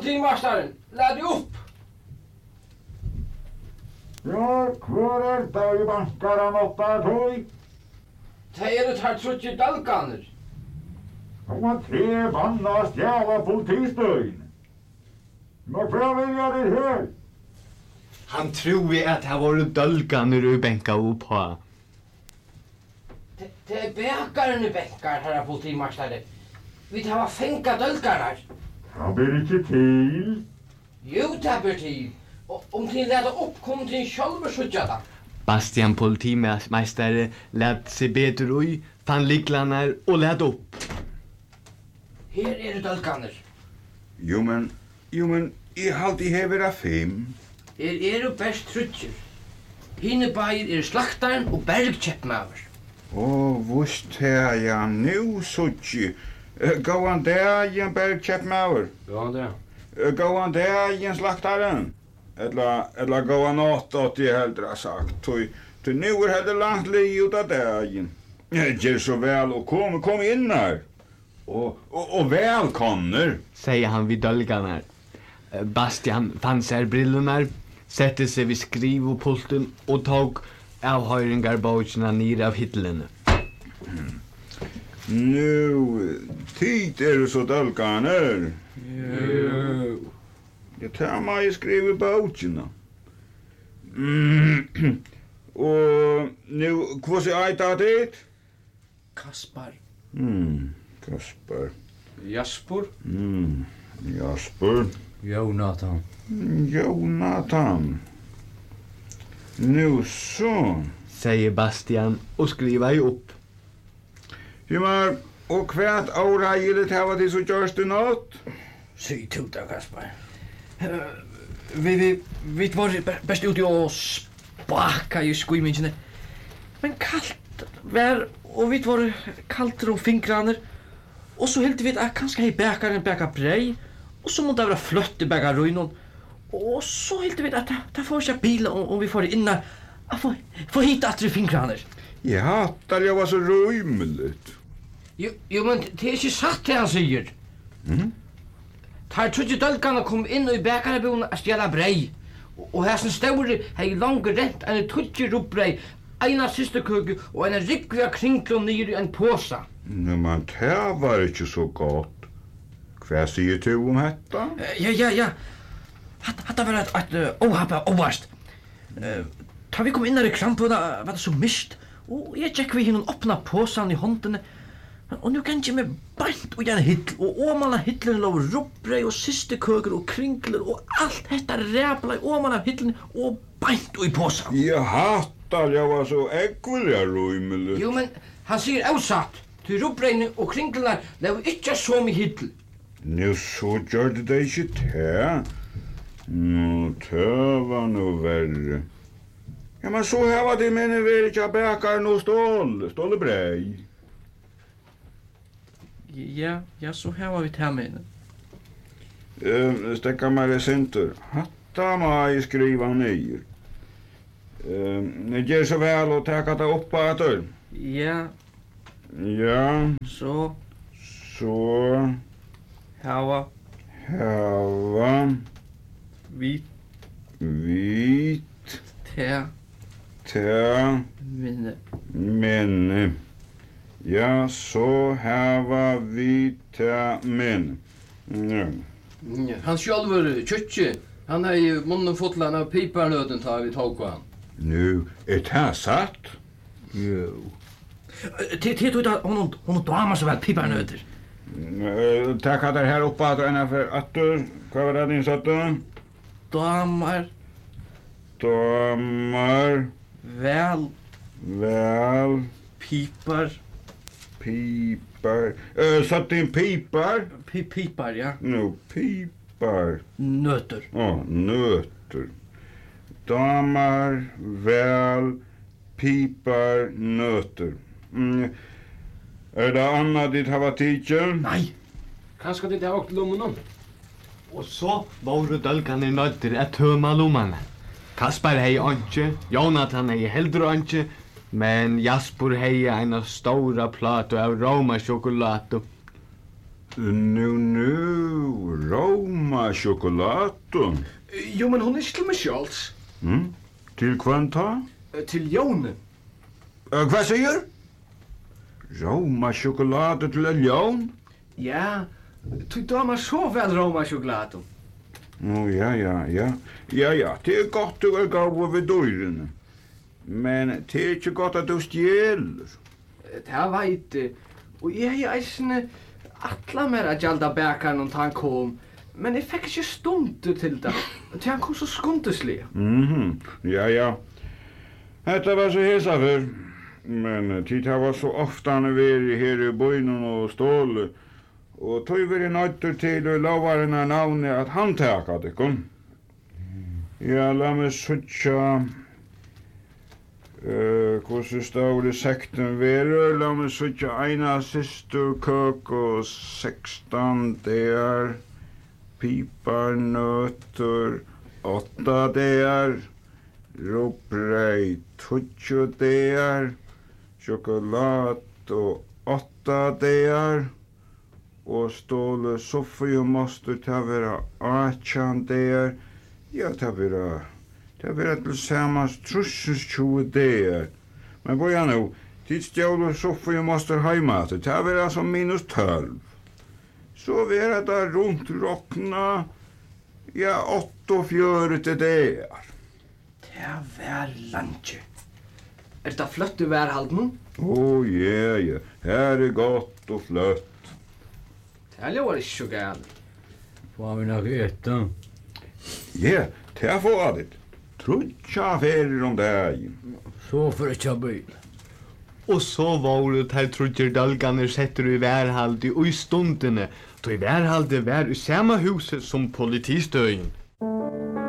politimasteren, lad upp! Ja, hver det I bankaren 8-2? Det det her trutje dalkaner. Om 3 banna stjäla politistøyen. Men hva vil jeg det her? Han tror at han var dølganer og benka upp på. Det bäkaren I bänkar, herra politimastare. Vi tar fänka dölkarar. Han blir ikke til. Jo, det blir til. Om till leda upp, kom till själva skjutjata. Bastian politimestare lät sig betur ui, fann liklarnar og lät upp. Her det dölkaner. Jo, men, I halde I hever 5. Her det best trutjer. Hine bæir slaktaren og bergkjeppmaver. Vust her, ja, nu sutji. Gåan der, Jan Bergkjeppmaver. Ja, det. Gåan der, Jan slaktaren. Eller gåan 8-80 heldra sagt. Tu nu heller langt li ut av dagen. Gjer så väl och kom in här. Och välkomner, säger han vid dölganar. Bastian fann sig brillorna, sette sig vid skrivopulten och tog avhöringarbågarna ner av hittelene. Nu, tid så dölganer. Jo. Det tar mig skriva bågarna. Och nu, vad så äta det? Kaspar. Kaspar. Jasper. Jasper. Jonathan. Jonathan. Nu så, säger Bastian och skriver upp. Hymar, och kvärt avrageligt här var det så görs det något? Säg tuta, Kaspar. Vi var bäst ute och spaka I skuimingene. Men kallt var, och vi var kallt om fingrarna. Och så helt vi att kanske I bäkaren bäka brei. Och så måste det vara flött I bäka röjnon. Och så helt vi att ta får sig bil om vi får inna. Få hit att du fingrarna. Jag hattar jag var så rymligt. Jo, men det inte satt det han säger. Tar trutje dölkarna kom in I bäkarabon att stjäla brei. Och här som stod hej långt rätt en trutje rubbrei, ena systerköke och en rikviga krinklon ner I en påsa. Men det var inte så gott. Vad säger du om detta? Ja. Hatta var ett ohappa ovast. Tar vi kom in I krampuna var det så mist. Och jag checkade vi hinner öppna påsan I hånden. Och nu kan jag med bant och gärna hittel och åman av hittlen lov rubbrei och systerköker och krinklor och allt detta räpla I åman av hittlen och bant och I påsan. Jag hattar jag var så äckliga rymligt. Jo, men han säger avsatt. Till rubbrei och krinklorna lov inte så med hittel. Nu så gör det inte det. Nu det var nog värre. Ja, men så här var det meningen vi inte bäkaren och stålbrei. Ja, så här var vi till med. Stäcka mig det center. Hatta mig skriva ner. Ni gör så väl och täcka det upp på att Ja. Ja. Så. Hava. Vit. Te. Minne. Ja, så hava vitamin. Ja. Han själver kötje. Han har ju munnen fotlan av piparnöten tar vi tag på han. Nu, det här satt? Jo. Det tog hon damer så väl piparnöter. Tack att det här uppe att ena för att du, vad var det din satt då? Damer. Väl. Pipar. Satt din pipar? Pipar, ja. Nu, pipar. Nötter. Nötter. Damer, väl, pipar, nötter. Det annat ditt hava teacher? Nej. Kanske det har åkt lummen. Och så var dölganer nötter att tömma lommarna. Kaspar hei anke, Jonathan hei heldre anke, men Jasper hei en stora plato av Roma chokolade. Nu, Roma chokoladen. Jo, men hon är inte till mig självs. Till kvanta? Till Jone. Vad säger? Roma choklad till en jon? Ja, du damer så väl Roma chokladen. Ja, det är gott du är gav vid dörren. Men det är inte gott att du stjäler. Det här vet jag. Och jag är eisne atla mer att gälda bäkaren om han kom. Men jag fick inte stund till det. Till han kom så skundeslig. Ja. Detta var så hesa för. Men tid har var så ofta när vi är här i böjnen och stål. Och tog vi nöjter till och lovarna navnet att han takade kom. Ja, la mig sötja. Hvordan står det sekten være? La meg søtja ena systerkøk og 16 der. Piparnøtter 8 der. Råbrei 20 der. Sjokolad og 8 der. Og ståle Sofie måste ta være 18 der. Ja, ta være... Det blir tillsammans 20 dagar. Men börja nu, tidsstjål Sofie måste hemma. Det blir alltså minus 12. Så blir det runt rockna, 48 dagar. Det är väl lunch. Är det flött du värhald nu? Ja. Här är gott och flött. Det här var inte så gärna. Får vi nog äta? Ja, det är färdigt. Trutja affärer om dagen. Så för att jag bil. Och så var det här trutjer dalgarna sätter i värhald i stundene. Då i värhalde var i samma huset som politistöjen.